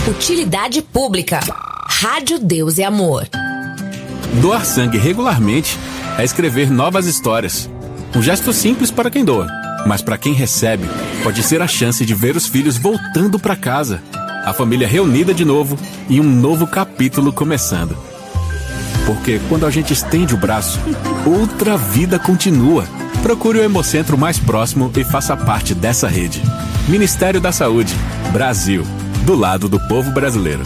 Utilidade pública. Rádio Deus e Amor. Doar sangue regularmente é escrever novas histórias. Um gesto simples para quem doa, mas para quem recebe, pode ser a chance de ver os filhos voltando para casa, a família reunida de novo e um novo capítulo começando. Porque quando a gente estende o braço, outra vida continua. Procure o Hemocentro mais próximo e faça parte dessa rede. Ministério da Saúde, Brasil, do lado do povo brasileiro.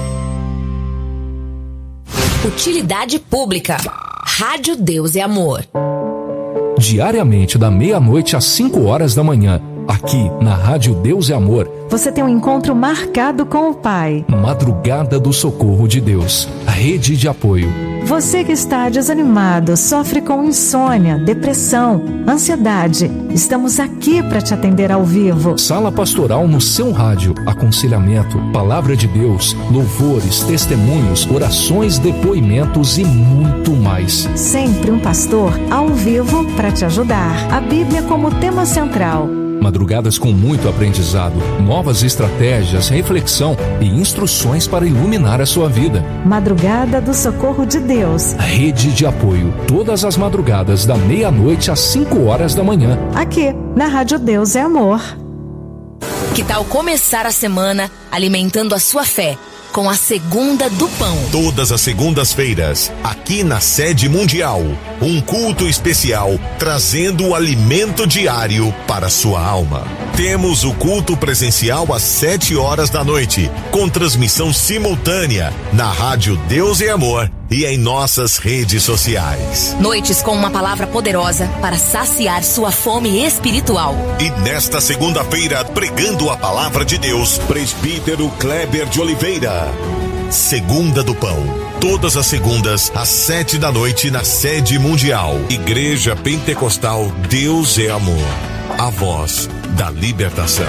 Utilidade pública. Rádio Deus e Amor. Diariamente da meia-noite às 5 horas da manhã, aqui na Rádio Deus e Amor, você tem um encontro marcado com o Pai. Madrugada do Socorro de Deus, rede de apoio. Você que está desanimado, sofre com insônia, depressão, ansiedade, estamos aqui para te atender ao vivo. Sala pastoral no seu rádio, aconselhamento, palavra de Deus, louvores, testemunhos, orações, depoimentos e muito mais. Sempre um pastor ao vivo para te ajudar. A Bíblia como tema central. Madrugadas com muito aprendizado, novas estratégias, reflexão e instruções para iluminar a sua vida. Madrugada do Socorro de Deus. Rede de apoio, todas as madrugadas da meia-noite às 5 horas da manhã. Aqui, na Rádio Deus é Amor. Que tal começar a semana alimentando a sua fé com a Segunda do Pão? Todas as segundas-feiras, aqui na Sede Mundial, um culto especial trazendo o alimento diário para sua alma. Temos o culto presencial às 7 horas da noite, com transmissão simultânea na Rádio Deus e Amor e em nossas redes sociais. Noites com uma palavra poderosa para saciar sua fome espiritual. E nesta segunda-feira, pregando a palavra de Deus, presbítero Kleber de Oliveira. Segunda do Pão. Todas as segundas, às 7 da noite, na Sede Mundial. Igreja Pentecostal Deus é Amor. A voz da libertação.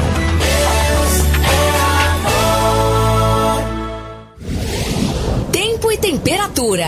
Tempo e temperatura.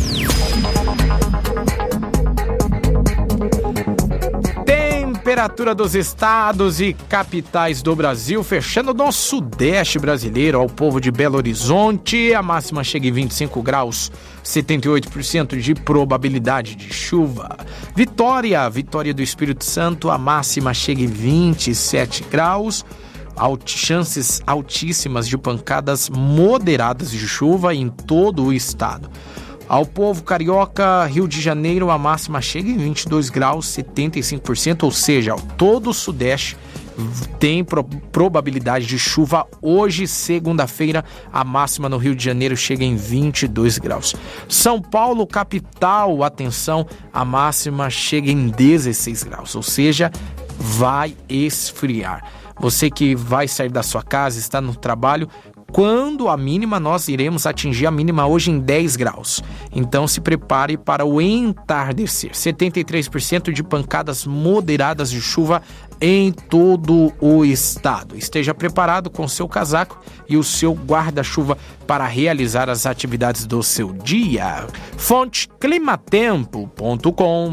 Temperatura dos estados e capitais do Brasil, fechando o nosso sudeste brasileiro, ao povo de Belo Horizonte. A máxima chega em 25 graus, 78% de probabilidade de chuva. Vitória do Espírito Santo, a máxima chega em 27 graus. Chances altíssimas de pancadas moderadas de chuva em todo o estado. Ao povo carioca, Rio de Janeiro, a máxima chega em 22 graus, 75%, ou seja, todo o sudeste tem probabilidade de chuva. Hoje, segunda-feira, a máxima no Rio de Janeiro chega em 22 graus. São Paulo, capital, atenção, a máxima chega em 16 graus, ou seja, vai esfriar. Você que vai sair da sua casa, está no trabalho, quando a mínima, nós iremos atingir a mínima hoje em 10 graus. Então se prepare para o entardecer. 73% de pancadas moderadas de chuva em todo o estado. Esteja preparado com seu casaco e o seu guarda-chuva para realizar as atividades do seu dia. Fonte climatempo.com.br.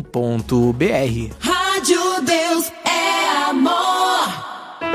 Rádio Deus é Amor.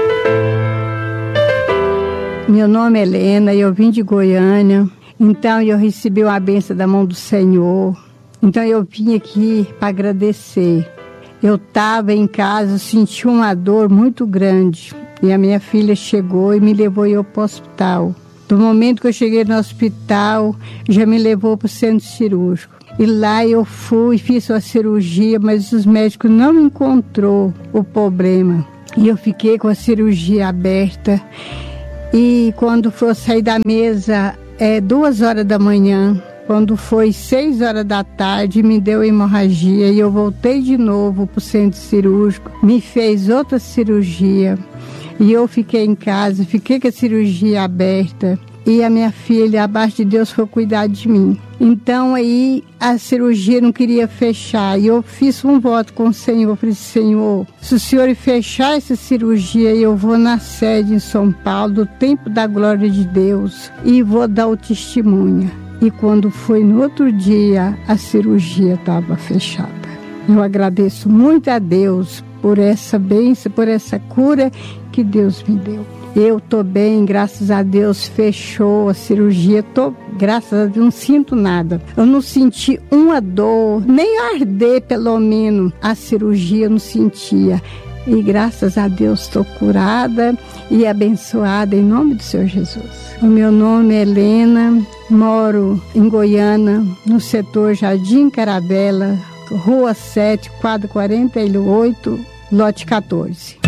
Meu nome é Helena e eu vim de Goiânia. Então eu recebi uma bênção da mão do Senhor. Então eu vim aqui para agradecer. Eu estava em casa, senti uma dor muito grande. E a minha filha chegou e me levou para o hospital. No momento que eu cheguei no hospital, já me levou para o centro cirúrgico. E lá eu fui, fiz a cirurgia, mas os médicos não encontrou o problema. E eu fiquei com a cirurgia aberta. E quando foi sair da mesa, 2 horas da manhã, quando foi 6 horas da tarde, me deu hemorragia e eu voltei de novo para o centro cirúrgico, me fez outra cirurgia e eu fiquei em casa, fiquei com a cirurgia aberta e a minha filha, abaixo de Deus, foi cuidar de mim. Então aí a cirurgia não queria fechar e eu fiz um voto com o Senhor, falei, Senhor, se o Senhor fechar essa cirurgia, eu vou na sede em São Paulo, do Templo da Glória de Deus, e vou dar o testemunho. E quando foi no outro dia, a cirurgia estava fechada. Eu agradeço muito a Deus por essa bênção, por essa cura que Deus me deu. Eu tô bem, graças a Deus, fechou a cirurgia, graças a Deus, não sinto nada. Eu não senti uma dor, nem arder, pelo menos, a cirurgia eu não sentia. E graças a Deus estou curada e abençoada em nome do Senhor Jesus. O meu nome é Helena, moro em Goiânia, no setor Jardim Carabela, Rua 7, quadro 48, lote 14.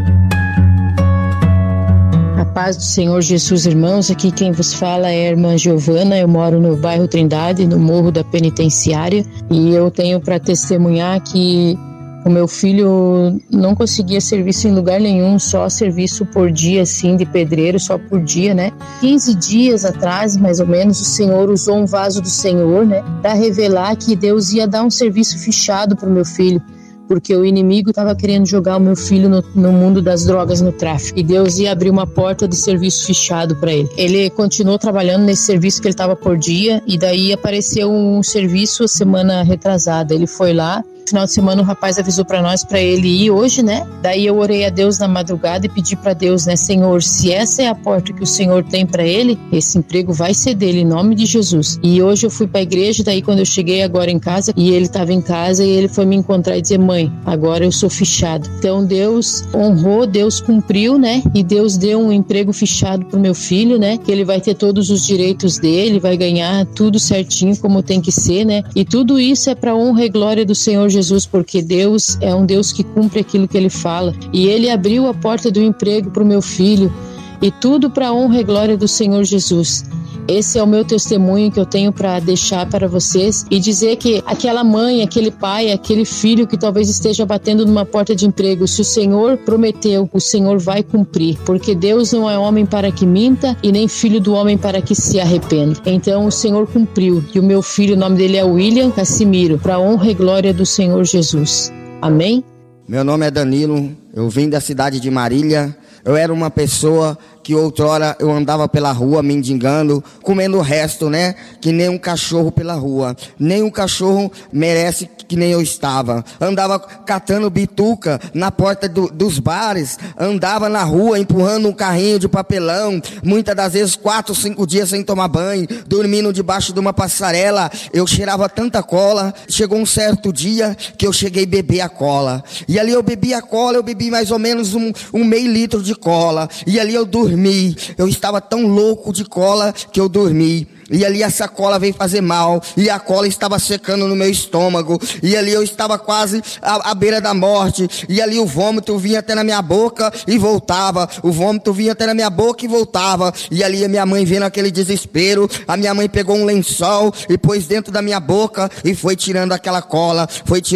A paz do Senhor Jesus, irmãos. Aqui quem vos fala é a irmã Giovana. Eu moro no bairro Trindade, no Morro da Penitenciária, e eu tenho para testemunhar que o meu filho não conseguia serviço em lugar nenhum, só serviço por dia, assim, de pedreiro, só por dia, né? 15 dias atrás, mais ou menos, o Senhor usou um vaso do Senhor, né? Para revelar que Deus ia dar um serviço fechado para o meu filho, porque o inimigo estava querendo jogar o meu filho no mundo das drogas, no tráfico. E Deus ia abrir uma porta de serviço fechado para ele. Ele continuou trabalhando nesse serviço que ele estava por dia, e daí apareceu um serviço semana retrasada. Ele foi lá. Final de semana o rapaz avisou para nós para ele ir hoje, né? Daí eu orei a Deus na madrugada e pedi para Deus, né? Senhor, se essa é a porta que o Senhor tem para ele, esse emprego vai ser dele, em nome de Jesus. E hoje eu fui para a igreja, daí quando eu cheguei agora em casa, e ele estava em casa, e ele foi me encontrar e dizer: mãe, agora eu sou fichado. Então Deus honrou, Deus cumpriu, né? E Deus deu um emprego fichado pro meu filho, né? Que ele vai ter todos os direitos dele, vai ganhar tudo certinho como tem que ser, né? E tudo isso é para honra e glória do Senhor Jesus, porque Deus é um Deus que cumpre aquilo que Ele fala. E Ele abriu a porta do emprego para o meu filho, e tudo para a honra e glória do Senhor Jesus. Esse é o meu testemunho que eu tenho para deixar para vocês, e dizer que aquela mãe, aquele pai, aquele filho que talvez esteja batendo numa porta de emprego, se o Senhor prometeu, o Senhor vai cumprir, porque Deus não é homem para que minta e nem filho do homem para que se arrependa. Então o Senhor cumpriu, e o meu filho, o nome dele é William Cassimiro, para a honra e glória do Senhor Jesus. Amém? Meu nome é Danilo, eu vim da cidade de Marília. Eu era uma pessoa que outrora eu andava pela rua mendigando, comendo o resto, né? Que nem um cachorro pela rua. Nem um cachorro merece que nem eu estava. Andava catando bituca na porta dos bares. Andava na rua empurrando um carrinho de papelão. Muitas das vezes 4 ou 5 dias sem tomar banho. Dormindo debaixo de uma passarela. Eu cheirava tanta cola. Chegou um certo dia que eu cheguei a beber a cola. E ali eu bebi a cola, eu bebi mais ou menos um meio litro de cola. E ali eu dormi. Eu estava tão louco de cola que eu dormi. E ali essa cola veio fazer mal, e a cola estava secando no meu estômago, e ali eu estava quase à beira da morte, e ali o vômito vinha até na minha boca e voltava, o vômito vinha até na minha boca e voltava, e ali a minha mãe vendo aquele desespero, a minha mãe pegou um lençol e pôs dentro da minha boca e foi tirando aquela cola,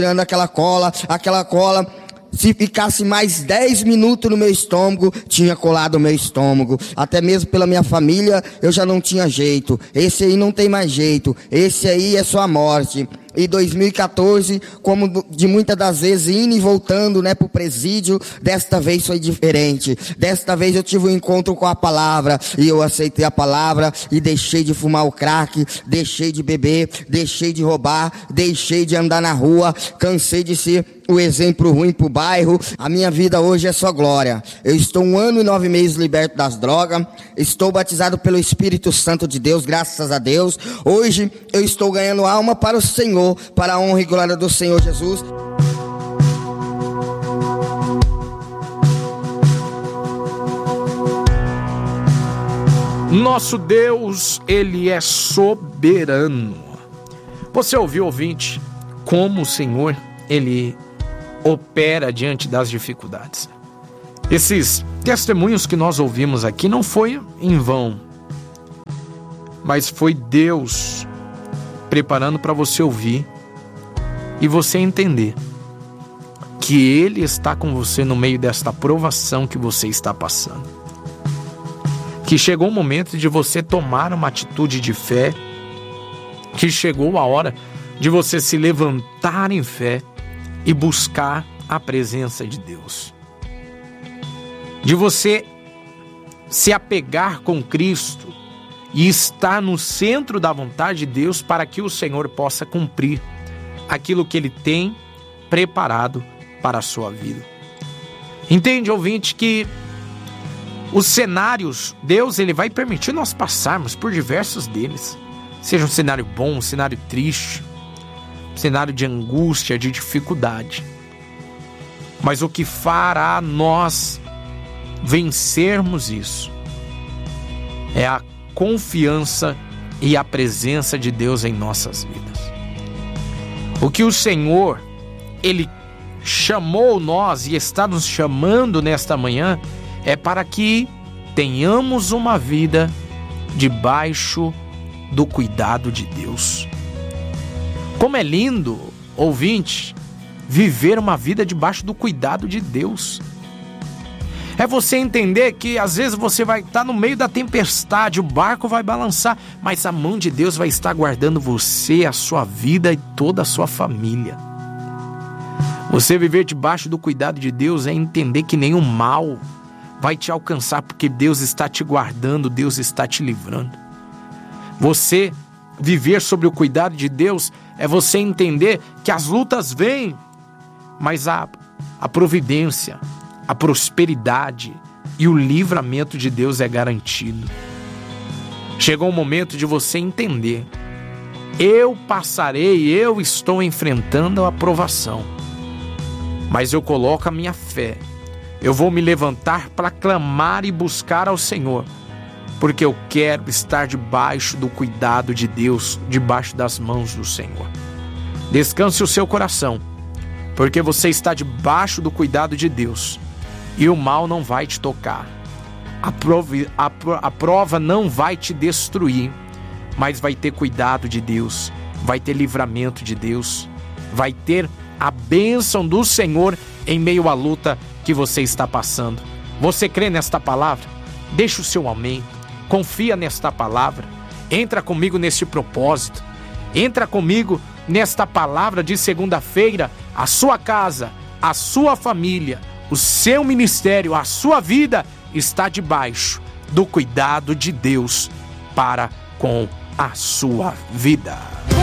aquela cola. Se ficasse mais 10 minutos no meu estômago, tinha colado o meu estômago. Até mesmo pela minha família, eu já não tinha jeito. Esse aí não tem mais jeito. Esse aí é só a morte. E 2014, como de muitas das vezes indo e voltando, né, pro presídio, desta vez foi diferente. Desta vez eu tive um encontro com a palavra, e eu aceitei a palavra e deixei de fumar o crack, deixei de beber, deixei de roubar, deixei de andar na rua, cansei de ser o exemplo ruim pro bairro. A minha vida hoje é só glória. Eu estou 1 ano e 9 meses liberto das drogas, estou batizado pelo Espírito Santo de Deus, graças a Deus. Hoje eu estou ganhando alma para o Senhor, para a honra e glória do Senhor Jesus. Nosso Deus, Ele é soberano. Você ouviu, ouvinte, como o Senhor, Ele opera diante das dificuldades. Esses testemunhos que nós ouvimos aqui não foi em vão, mas foi Deus preparando para você ouvir e você entender que Ele está com você no meio desta provação que você está passando. Que chegou o momento de você tomar uma atitude de fé, que chegou a hora de você se levantar em fé e buscar a presença de Deus. De você se apegar com Cristo e estar no centro da vontade de Deus para que o Senhor possa cumprir aquilo que Ele tem preparado para a sua vida. Entende, ouvinte, que Os cenários, Deus ele vai permitir nós passarmos por diversos deles. Seja um cenário bom, um cenário triste, um cenário de angústia, de dificuldade. Mas o que fará nós vencermos isso é a confiança e a presença de Deus em nossas vidas. O que o Senhor, Ele chamou nós e está nos chamando nesta manhã é para que tenhamos uma vida debaixo do cuidado de Deus. Como é lindo, ouvinte, viver uma vida debaixo do cuidado de Deus. É você entender que às vezes você vai estar no meio da tempestade, o barco vai balançar, mas a mão de Deus vai estar guardando você, a sua vida e toda a sua família. Você viver debaixo do cuidado de Deus é entender que nenhum mal vai te alcançar, porque Deus está te guardando, Deus está te livrando. Você viver sobre o cuidado de Deus é você entender que as lutas vêm, mas a providência, a prosperidade e o livramento de Deus é garantido. Chegou o momento de você entender: eu passarei, eu estou enfrentando a provação, mas eu coloco a minha fé. Eu vou me levantar para clamar e buscar ao Senhor, porque eu quero estar debaixo do cuidado de Deus, debaixo das mãos do Senhor. Descanse o seu coração, porque você está debaixo do cuidado de Deus e o mal não vai te tocar. A prova não vai te destruir, mas vai ter cuidado de Deus, vai ter livramento de Deus, vai ter a bênção do Senhor em meio à luta que você está passando. Você crê nesta palavra? Deixa o seu amém. Confia nesta palavra. Entra comigo neste propósito. Entra comigo nesta palavra de segunda-feira. A sua casa, a sua família, o seu ministério, a sua vida está debaixo do cuidado de Deus para com a sua vida.